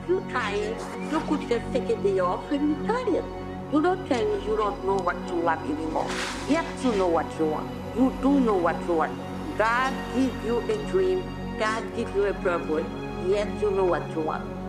you're tired, you could just take a day off and retire. Do not tell me you don't know what you want anymore. Yes, you know what you want. You do know what you want. God gives you a dream. God gives you a purpose. Yes, you know what you want.